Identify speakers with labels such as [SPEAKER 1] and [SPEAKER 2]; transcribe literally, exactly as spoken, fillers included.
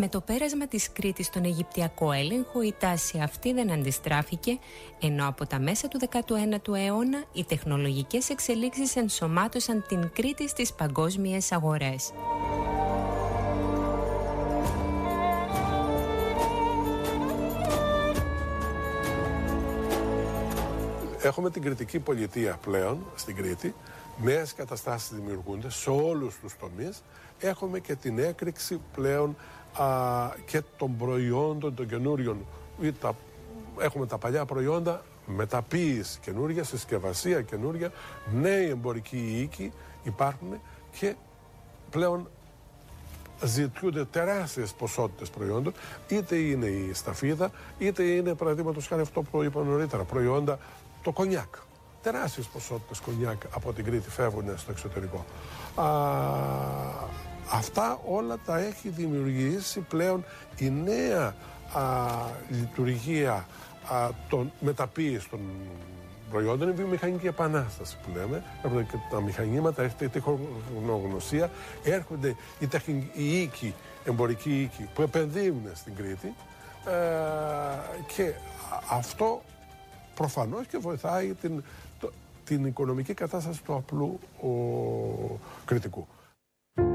[SPEAKER 1] Με το πέρασμα της Κρήτης στον Αιγυπτιακό έλεγχο, η τάση αυτή δεν αντιστράφηκε, ενώ από τα μέσα του δέκατου ένατου αιώνα οι τεχνολογικές εξελίξεις ενσωμάτωσαν την Κρήτη στις παγκόσμιες αγορές.
[SPEAKER 2] Έχουμε την κρητική πολιτεία πλέον στην Κρήτη, νέες καταστάσεις δημιουργούνται σε όλους τους τομείς. Έχουμε και την έκρηξη πλέον α, και των προϊόντων των καινούριων. Τα, έχουμε τα παλιά προϊόντα, μεταποίηση καινούρια, συσκευασία καινούρια, νέοι εμπορικοί οίκοι υπάρχουν και πλέον ζητιούνται τεράστιες ποσότητες προϊόντων, είτε είναι η σταφίδα, είτε είναι παραδείγματος χάρη αυτό που είπα νωρίτερα, προϊόντα, το κονιάκ. Τεράστιες ποσότητες κονιάκ από την Κρήτη φεύγουν στο εξωτερικό. Α, αυτά όλα τα έχει δημιουργήσει πλέον η νέα α, λειτουργία α, των μεταποίησης των προϊόντων, είναι η βιομηχανική επανάσταση που λέμε. Έρχονται και τα μηχανήματα, έρχεται η τεχνογνωσία, έρχονται οι, τεχνοι, οι οίκοι, εμπορικοί οίκοι που επενδύουν στην Κρήτη ε, και αυτό προφανώς και βοηθάει την, το, την οικονομική κατάσταση του απλού ο, κριτικού.